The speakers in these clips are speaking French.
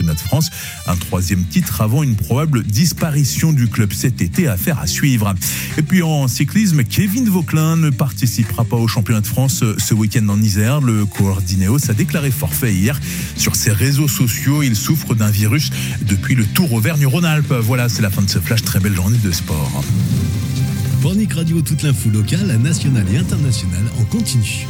championnat de France. Un 3e titre avant une probable disparition du club cet été, affaire à suivre. Et puis en cyclisme, Kevin Vauquelin ne participera pas au championnat de France ce week-end en Isère. Le coureur d'Ineos a déclaré forfait hier. Sur ses réseaux sociaux, il souffre d'un virus depuis le Tour Auvergne-Rhône-Alpes. Voilà, c'est la fin de ce flash. Très belle journée de sport. Pornic Radio, toute l'info locale, nationale et internationale en continu.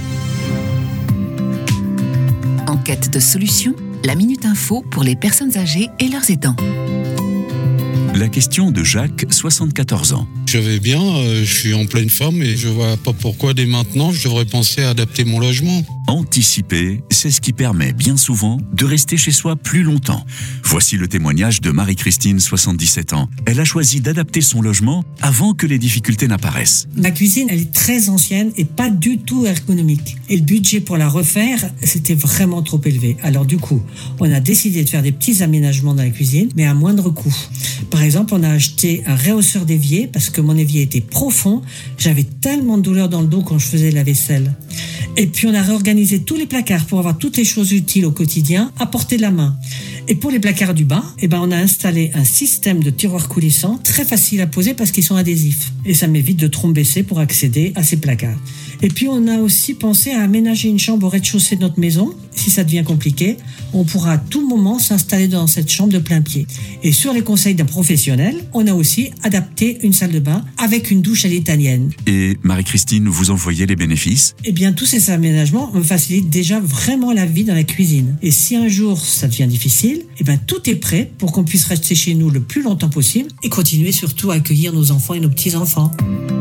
En quête de solutions, la Minute Info pour les personnes âgées et leurs aidants. La question de Jacques, 74 ans. Je vais bien, je suis en pleine forme et je vois pas pourquoi dès maintenant je devrais penser à adapter mon logement. Anticiper, c'est ce qui permet bien souvent de rester chez soi plus longtemps. Voici le témoignage de Marie-Christine, 77 ans. Elle a choisi d'adapter son logement avant que les difficultés n'apparaissent. Ma cuisine, elle est très ancienne et pas du tout ergonomique. Et le budget pour la refaire, c'était vraiment trop élevé. Alors du coup, on a décidé de faire des petits aménagements dans la cuisine, mais à moindre coût. Par exemple, on a acheté un rehausseur d'évier parce que mon évier était profond. J'avais tellement de douleur dans le dos quand je faisais la vaisselle. Et puis on a réorganisé tous les placards pour avoir toutes les choses utiles au quotidien à portée de la main. Et pour les placards du bas, on a installé un système de tiroirs coulissants très facile à poser parce qu'ils sont adhésifs. Et ça m'évite de trop me baisser pour accéder à ces placards. Et puis on a aussi pensé à aménager une chambre au rez-de-chaussée de notre maison. Si ça devient compliqué, on pourra à tout moment s'installer dans cette chambre de plein pied. Et sur les conseils d'un professionnel, on a aussi adapté une salle de bain avec une douche à l'italienne. Et Marie-Christine, vous en voyez les bénéfices ? Eh bien, tous ces aménagements me facilitent déjà vraiment la vie dans la cuisine. Et si un jour ça devient difficile, tout est prêt pour qu'on puisse rester chez nous le plus longtemps possible et continuer surtout à accueillir nos enfants et nos petits-enfants.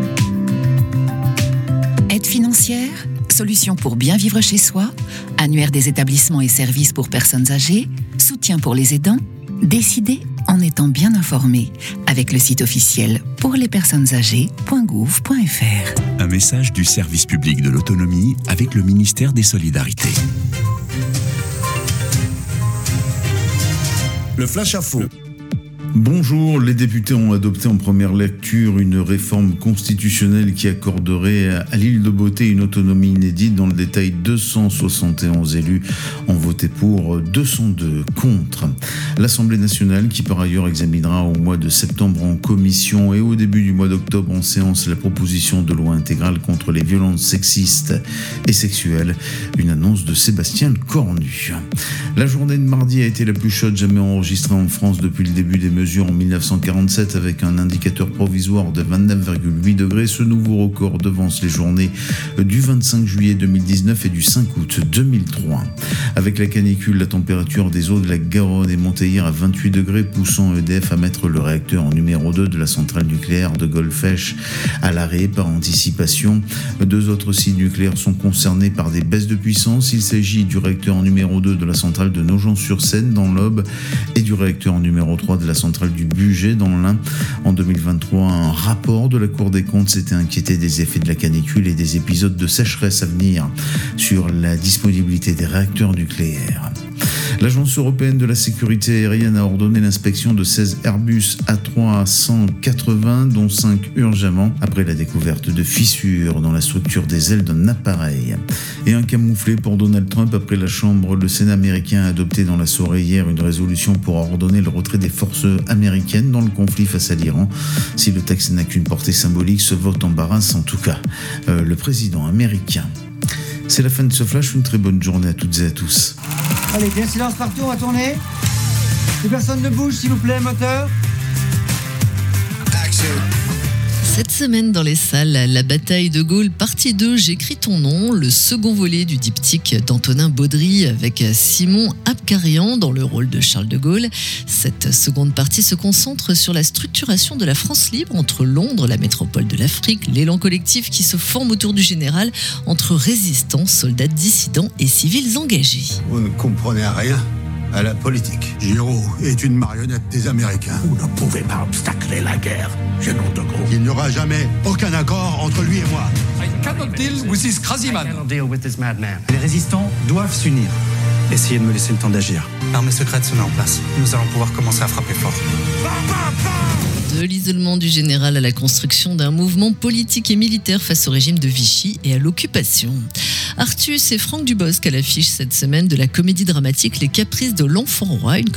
Aide financière, solutions pour bien vivre chez soi, annuaire des établissements et services pour personnes âgées, soutien pour les aidants. Décidez en étant bien informé avec le site officiel pourlespersonnesâgées.gouv.fr. Un message du service public de l'autonomie avec le ministère des Solidarités. Le Flash Info. Bonjour, les députés ont adopté en première lecture une réforme constitutionnelle qui accorderait à l'île de Beauté une autonomie inédite. Dans le détail, 271 élus ont voté pour, 202 contre. L'Assemblée nationale, qui par ailleurs examinera au mois de septembre en commission et au début du mois d'octobre en séance la proposition de loi intégrale contre les violences sexistes et sexuelles, une annonce de Sébastien Lecornu. La journée de mardi a été la plus chaude jamais enregistrée en France depuis le début des mesures en 1947 avec un indicateur provisoire de 29,8 degrés. Ce nouveau record devance les journées du 25 juillet 2019 et du 5 août 2003. Avec la canicule, la température des eaux de la Garonne est montée hier à 28 degrés, poussant EDF à mettre le réacteur numéro 2 de la centrale nucléaire de Golfech à l'arrêt par anticipation. 2 autres sites nucléaires sont concernés par des baisses de puissance. Il s'agit du réacteur numéro 2 de la centrale de Nogent-sur-Seine dans l'Aube et du réacteur numéro 3 de la centrale du Bugey dans l'Ain. En 2023, un rapport de la Cour des comptes s'était inquiété des effets de la canicule et des épisodes de sécheresse à venir sur la disponibilité des réacteurs nucléaires. L'Agence européenne de la sécurité aérienne a ordonné l'inspection de 16 Airbus A380, dont 5 urgemment, après la découverte de fissures dans la structure des ailes d'un appareil. Et un camouflet pour Donald Trump après la Chambre. Le Sénat américain a adopté dans la soirée hier une résolution pour ordonner le retrait des forces américaines dans le conflit face à l'Iran. Si le texte n'a qu'une portée symbolique, ce vote embarrasse en tout cas le président américain. C'est la fin de ce flash, une très bonne journée à toutes et à tous. Allez, bien silence partout, on va tourner. Que personne ne bouge, s'il vous plaît, moteur. Action. Cette semaine dans les salles, la bataille de Gaulle, partie 2, J'écris ton nom, le second volet du diptyque d'Antonin Baudry avec Simon Abkarian dans le rôle de Charles de Gaulle. Cette seconde partie se concentre sur la structuration de la France libre entre Londres, la métropole de l'Afrique, l'élan collectif qui se forme autour du général, entre résistants, soldats dissidents et civils engagés. Vous ne comprenez rien à la politique. Giraud est une marionnette des Américains. Vous ne pouvez pas obstacler la guerre, jeune de gros. Il n'y aura jamais aucun accord entre lui et moi. I cannot deal with this crazy man. I cannot deal with this madman. Les résistants doivent s'unir. Essayez de me laisser le temps d'agir. L'armée secrète se met en place. Nous allons pouvoir commencer à frapper fort. De l'isolement du général à la construction d'un mouvement politique et militaire face au régime de Vichy et à l'occupation. Artus et Franck Dubosc à l'affiche cette semaine de la comédie dramatique Les Caprices de l'Enfant Roi, une